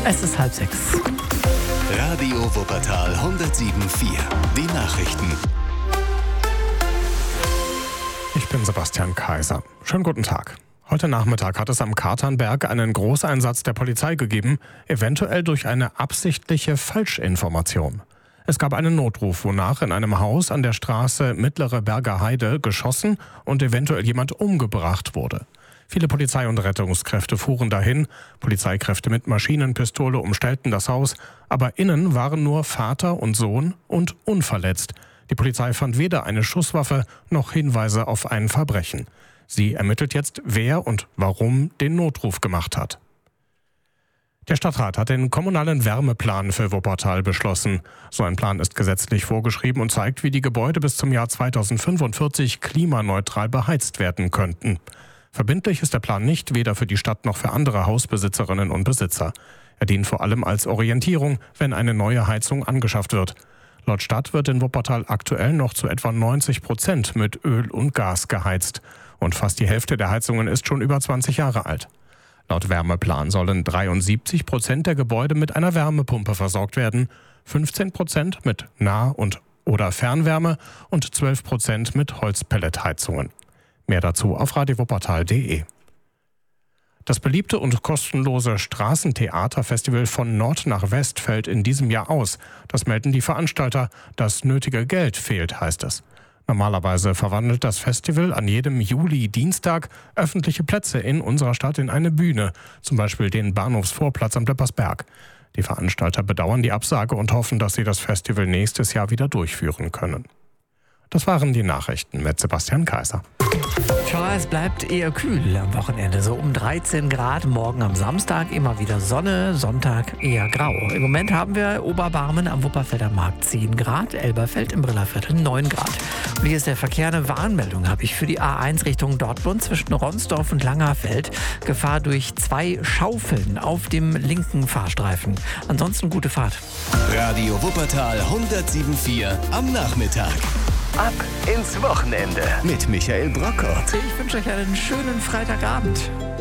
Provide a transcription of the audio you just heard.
Es ist 5:30. Radio Wuppertal 107.4. Die Nachrichten. Ich bin Sebastian Kaiser. Schönen guten Tag. Heute Nachmittag hat es am Katernberg einen Großeinsatz der Polizei gegeben, eventuell durch eine absichtliche Falschinformation. Es gab einen Notruf, wonach in einem Haus an der Straße Mittlere Berger Heide geschossen und eventuell jemand umgebracht wurde. Viele Polizei- und Rettungskräfte fuhren dahin. Polizeikräfte mit Maschinenpistole umstellten das Haus, aber innen waren nur Vater und Sohn und unverletzt. Die Polizei fand weder eine Schusswaffe noch Hinweise auf ein Verbrechen. Sie ermittelt jetzt, wer und warum den Notruf gemacht hat. Der Stadtrat hat den kommunalen Wärmeplan für Wuppertal beschlossen. So ein Plan ist gesetzlich vorgeschrieben und zeigt, wie die Gebäude bis zum Jahr 2045 klimaneutral beheizt werden könnten. Verbindlich ist der Plan nicht, weder für die Stadt noch für andere Hausbesitzerinnen und Besitzer. Er dient vor allem als Orientierung, wenn eine neue Heizung angeschafft wird. Laut Stadt wird in Wuppertal aktuell noch zu etwa 90% mit Öl und Gas geheizt. Und fast die Hälfte der Heizungen ist schon über 20 Jahre alt. Laut Wärmeplan sollen 73% der Gebäude mit einer Wärmepumpe versorgt werden, 15% mit Nah- und oder Fernwärme und 12% mit Holzpelletheizungen. Mehr dazu auf radiowuppertal.de. Das beliebte und kostenlose Straßentheaterfestival von Nord nach West fällt in diesem Jahr aus. Das melden die Veranstalter. Das nötige Geld fehlt, heißt es. Normalerweise verwandelt das Festival an jedem Juli-Dienstag öffentliche Plätze in unserer Stadt in eine Bühne, zum Beispiel den Bahnhofsvorplatz am Döppersberg. Die Veranstalter bedauern die Absage und hoffen, dass sie das Festival nächstes Jahr wieder durchführen können. Das waren die Nachrichten mit Sebastian Kaiser. Tja, es bleibt eher kühl am Wochenende, so um 13 Grad. Morgen am Samstag immer wieder Sonne, Sonntag eher grau. Im Moment haben wir Oberbarmen am Wupperfelder Markt 10 Grad, Elberfeld im Brillerviertel 9 Grad. Und hier ist der Verkehr. Eine Warnmeldung habe ich für die A1 Richtung Dortmund zwischen Ronsdorf und Langerfeld. Gefahr durch 2 Schaufeln auf dem linken Fahrstreifen. Ansonsten gute Fahrt. Radio Wuppertal 107.4 am Nachmittag. Ab ins Wochenende mit Michael Brockert. Ich wünsche euch einen schönen Freitagabend.